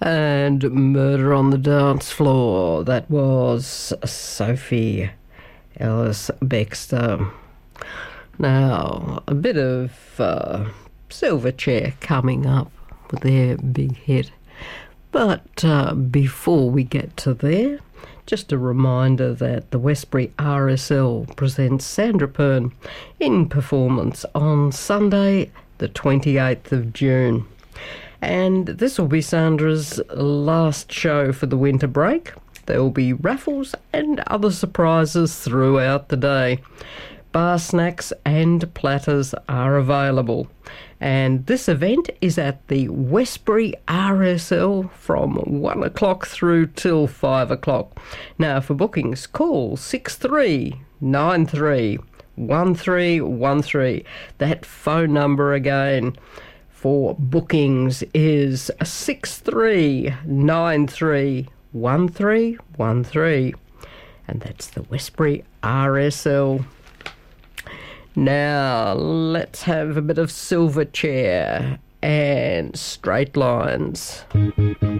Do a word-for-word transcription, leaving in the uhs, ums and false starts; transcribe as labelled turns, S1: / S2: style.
S1: And Murder on the Dance Floor. That was Sophie Ellis-Bextor. Now, a bit of uh, Silverchair coming up with their big hit. But uh, before we get to there, just a reminder that the Westbury R S L presents Sandra Pern in performance on Sunday, the twenty-eighth of June. And this will be Sandra's last show for the winter break. There will be raffles and other surprises throughout the day. Bar snacks and platters are available. And this event is at the Westbury R S L from one o'clock through till five o'clock. Now, for bookings, call six three nine three one three one three. That phone number again for bookings is six three nine three one three one three. And that's the Westbury R S L. Now, let's have a bit of Silverchair and Straight Lines.